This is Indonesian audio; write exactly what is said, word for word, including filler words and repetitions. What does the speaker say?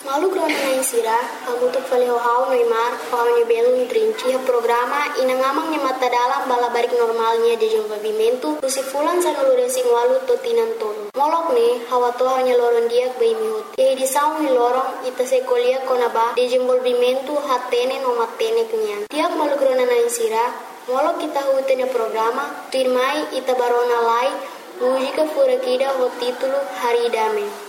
Malu grona na insira, kamu tu fale hau Neymar, hau ni belo trinci a programa ina ngamang ni mata dalam bala barik normalnya de desenvolvimento, usi fulan sa nulure sing walu to tinan tolo. Molok ne, hawa to hanya loron dia bai mihut. Ye di saung ni lorong ita se kolia konaba de desenvolvimento hatene no matene kenyan. Tiap malu grona na insira, molok kita hutenya programa, tirmai ita barona lai, música fura kida ho título Haridame.